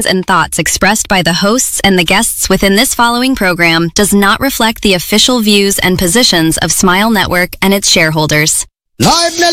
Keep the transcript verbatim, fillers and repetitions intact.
and thoughts expressed by the hosts and the guests within this following program does not reflect the official views and positions of Smile Network and its shareholders. Live